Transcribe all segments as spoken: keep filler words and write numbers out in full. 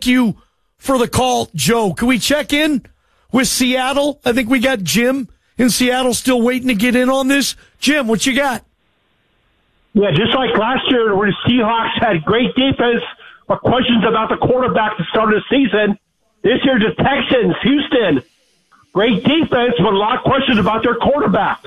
thank you for the call, Joe. Can we check in with Seattle? I think we got Jim in Seattle still waiting to get in on this. Jim, what you got? Yeah, just like last year where the Seahawks had great defense, but questions about the quarterback at the start of the season. This year, the Texans, Houston, great defense, but a lot of questions about their quarterback.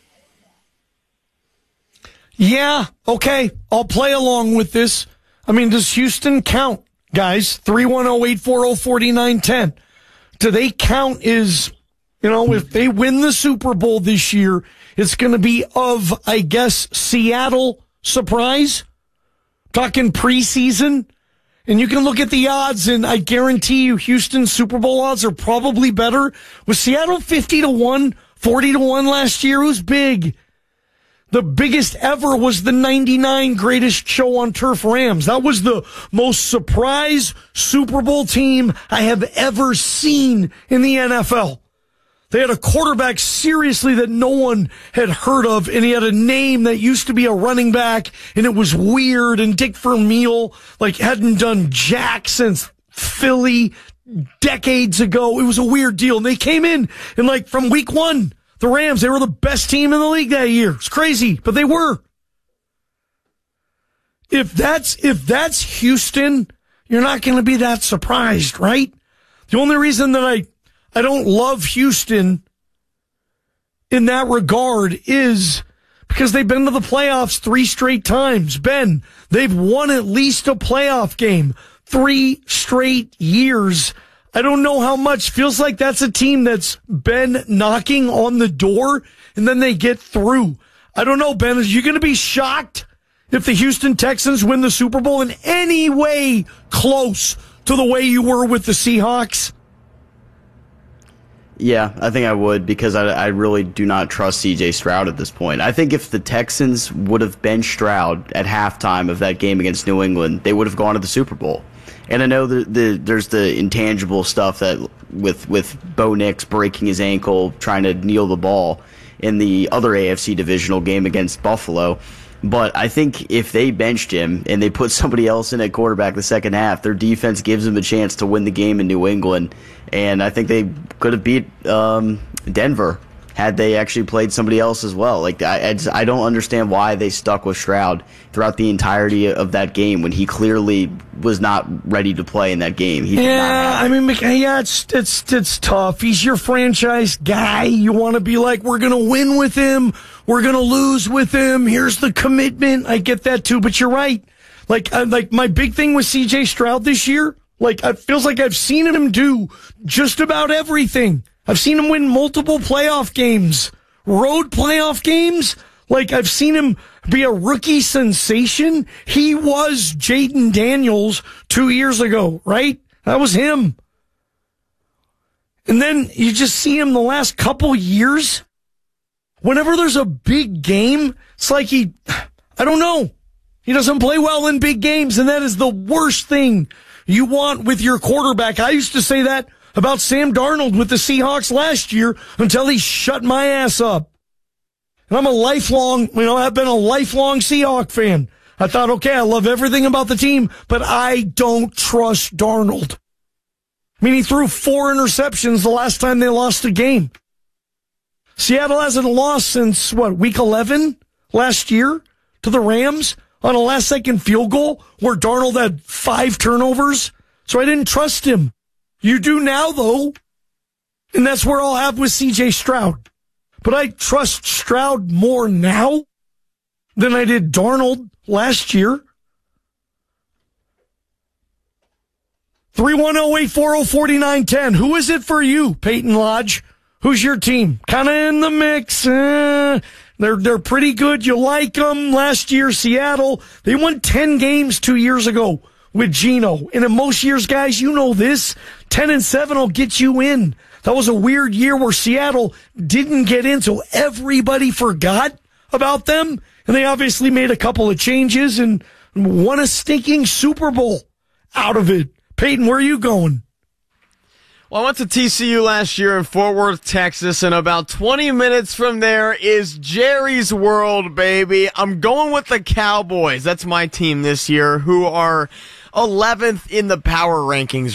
Yeah, okay. I'll play along with this. I mean, does Houston count, guys? three one zero, eight four zero, four nine one zero. Do they count as, you know, if they win the Super Bowl this year, it's going to be of, I guess, Seattle surprise? Talking preseason? And you can look at the odds, and I guarantee you Houston's Super Bowl odds are probably better. Was Seattle fifty to one, forty to one last year? It was big. The biggest ever was the ninety-nine Greatest Show on Turf Rams. That was the most surprise Super Bowl team I have ever seen in the N F L. They had a quarterback, seriously, that no one had heard of, and he had a name that used to be a running back, and it was weird, and Dick Vermeil, like, hadn't done jack since Philly decades ago. It was a weird deal. And they came in, and, like, from week one, the Rams, they were the best team in the league that year. It's crazy, but they were. If that's, if that's Houston, you're not going to be that surprised, right? The only reason that I, I don't love Houston in that regard is because they've been to the playoffs three straight times. Ben, they've won at least a playoff game three straight years. I don't know how much. Feels like that's a team that's been knocking on the door and then they get through. I don't know, Ben. Are you going to be shocked if the Houston Texans win the Super Bowl in any way close to the way you were with the Seahawks? Yeah, I think I would, because I, I really do not trust C J Stroud at this point. I think if the Texans would have benched Stroud at halftime of that game against New England, they would have gone to the Super Bowl. And I know the, the, there's the intangible stuff that with with Bo Nix breaking his ankle, trying to kneel the ball in the other A F C divisional game against Buffalo. But I think if they benched him and they put somebody else in at quarterback the second half, their defense gives them a chance to win the game in New England. And I think they could have beat um, Denver had they actually played somebody else as well. Like I, I, just, I don't understand why they stuck with Stroud throughout the entirety of that game when he clearly was not ready to play in that game. He yeah, I mean, yeah, it's it's it's tough. He's your franchise guy. You want to be like, we're gonna win with him, we're gonna lose with him. Here's the commitment. I get that too, but you're right. Like, uh, like my big thing with C J Stroud this year. Like, it feels like I've seen him do just about everything. I've seen him win multiple playoff games, road playoff games. Like, I've seen him be a rookie sensation. He was Jaden Daniels two years ago, right? That was him. And then you just see him the last couple years. Whenever there's a big game, it's like he, I don't know. He doesn't play well in big games, and that is the worst thing you want with your quarterback. I used to say that about Sam Darnold with the Seahawks last year until he shut my ass up. And I'm a lifelong, you know, I've been a lifelong Seahawk fan. I thought, okay, I love everything about the team, but I don't trust Darnold. I mean, he threw four interceptions the last time they lost a game. Seattle hasn't lost since, what, week eleven last year to the Rams on a last-second field goal where Darnold had five turnovers. So I didn't trust him. You do now, though, and that's where I'll have with C J Stroud. But I trust Stroud more now than I did Darnold last year. three one zero, eight four zero, four nine one zero. Who is it for you, Peyton Lodge? Who's your team? Kind of in the mix. Eh, they're, they're pretty good. You like them. Last year, Seattle, they won ten games two years ago with Geno. And in most years, guys, you know this, ten and seven will get you in. That was a weird year where Seattle didn't get in, so everybody forgot about them. And they obviously made a couple of changes and won a stinking Super Bowl out of it. Peyton, where are you going? Well, I went to T C U last year in Fort Worth, Texas, and about twenty minutes from there is Jerry's World, baby. I'm going with the Cowboys. That's my team this year, who are eleventh in the power rankings